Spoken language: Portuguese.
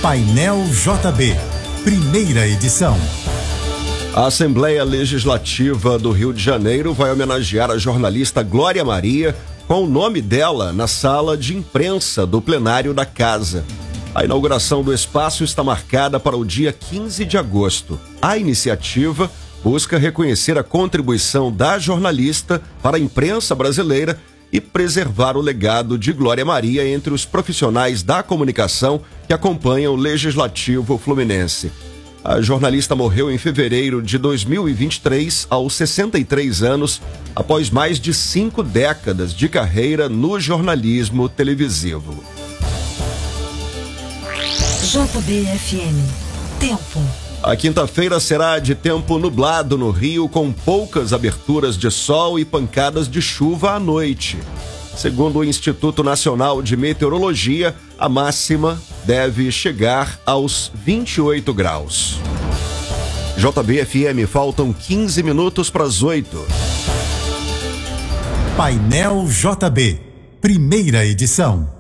Painel JB, primeira edição. A Assembleia Legislativa do Rio de Janeiro vai homenagear a jornalista Glória Maria com o nome dela na sala de imprensa do plenário da Casa. A inauguração do espaço está marcada para o dia 15 de agosto. A iniciativa busca reconhecer a contribuição da jornalista para a imprensa brasileira e preservar o legado de Glória Maria entre os profissionais da comunicação que acompanham o Legislativo Fluminense. A jornalista morreu em fevereiro de 2023, aos 63 anos, após mais de 5 décadas de carreira no jornalismo televisivo. JBFM. Tempo. A quinta-feira será de tempo nublado no Rio, com poucas aberturas de sol e pancadas de chuva à noite. Segundo o Instituto Nacional de Meteorologia, a máxima deve chegar aos 28 graus. JBFM, faltam 15 minutos para as 8. Painel JB, primeira edição.